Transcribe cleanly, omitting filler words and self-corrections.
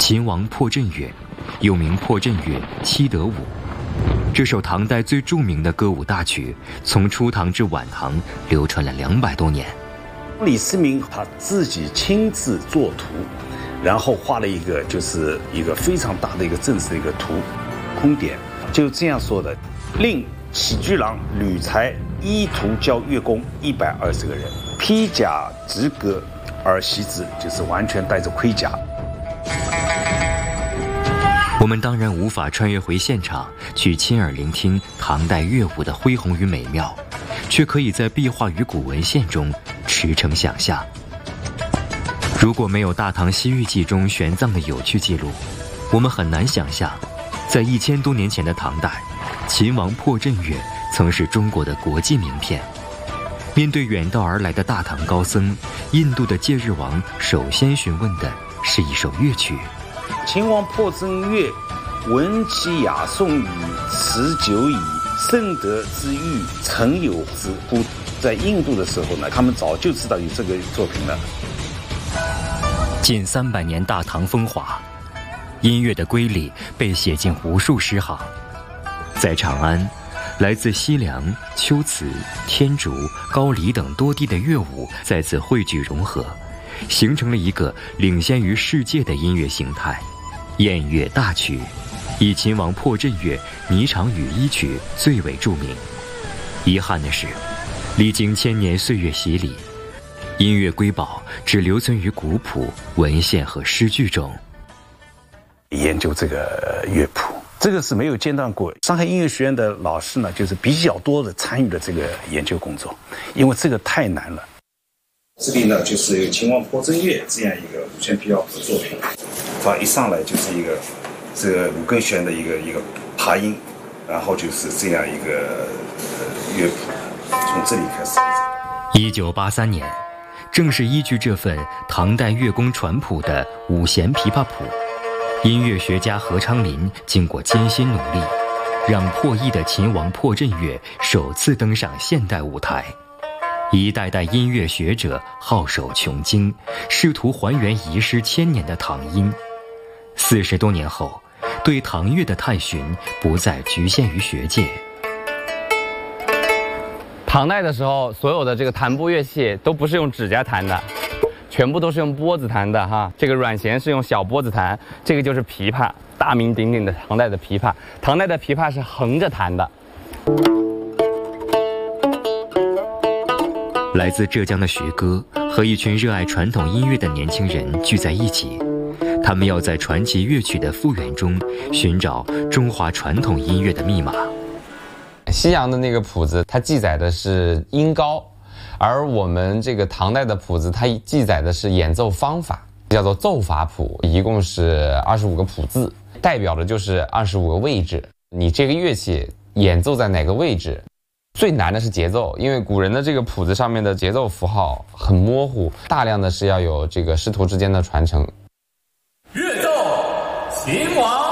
秦王破阵乐，又名破阵乐、七德舞。这首唐代最著名的歌舞大曲，从初唐至晚唐流传了200多年。 李思明他自己亲自作图，然后画了一个就是一个非常大的一个正式的一个图，空点就这样说的：令起居郎吕才依图教乐工120个人，披甲直戈而袭之，就是完全带着盔甲。 我们当然无法穿越回现场去亲耳聆听唐代乐舞的恢宏与美妙，却可以在壁画与古文献中驰骋想象。如果没有《大唐西域记》中玄奘的有趣记录，我们很难想象，在1000多年前的唐代，秦王破阵乐曾是中国的国际名片。面对远道而来的大唐高僧，印度的戒日王首先询问的是一首乐曲。 秦王破阵乐，闻其雅颂矣，持久矣，圣德之欲，诚有之乎？在印度的时候呢，他们早就知道有这个作品了。 近300年大唐风华，音乐的瑰丽被写进无数诗行。在长安，来自西凉、龟兹、天竺、高丽等多地的乐舞再次汇聚融合，形成了一个领先于世界的音乐形态——燕乐大曲，以秦王破阵乐《霓裳羽衣曲》最为著名。遗憾的是，历经1000年岁月洗礼，音乐瑰宝只留存于古谱、文献和诗句中。 研究这个乐谱，这个是没有间断过。上海音乐学院的老师呢，就是比较多的参与了这个研究工作，因为这个太难了。这里呢，就是有秦王破阵乐这样一个五弦皮乐谱的作品，它一上来就是一个这个5根弦的一个爬音，然后就是这样一个乐谱，从这里开始。 1983年，正是依据这份唐代乐工传谱的5弦琵琶谱，音乐学家何昌林经过艰辛努力，让破译的秦王破阵乐首次登上现代舞台。一代代音乐学者皓首穷经，试图还原遗失1000年的唐音。40多年后，对唐乐的探寻不再局限于学界。 唐代的时候，所有的这个弹拨乐器都不是用指甲弹的，全部都是用拨子弹的哈。这个软弦是用小拨子弹，这个就是琵琶，大名鼎鼎的唐代的琵琶。唐代的琵琶是横着弹的。 来自浙江的学哥和一群热爱传统音乐的年轻人聚在一起，他们要在传奇乐曲的复原中寻找中华传统音乐的密码。 西洋的那个谱子，它记载的是音高，而我们这个唐代的谱子，它记载的是演奏方法，叫做奏法谱，一共是25个谱字，代表的就是25个位置。你这个乐器演奏在哪个位置？最难的是节奏，因为古人的这个谱子上面的节奏符号很模糊，大量的是要有这个师徒之间的传承。 乐奏秦王